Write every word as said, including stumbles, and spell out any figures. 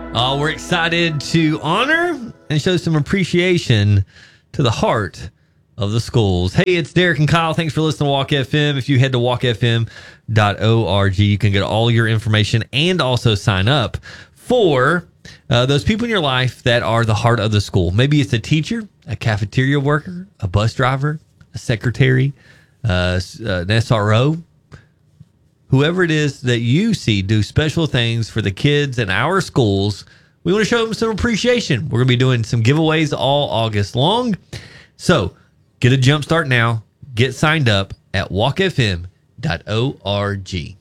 Uh, we're excited to honor and show some appreciation to the heart of the schools. Hey, it's Derek and Kyle. Thanks for listening to Walk F M. If you head to walk f m dot org, you can get all your information and also sign up for uh, those people in your life that are the heart of the school. Maybe it's a teacher, a cafeteria worker, a bus driver, a secretary, uh, an S R O, whoever it is that you see do special things for the kids in our schools. We want to show them some appreciation. We're going to be doing some giveaways all August long. So get a jump start now. Get signed up at walk f m dot org.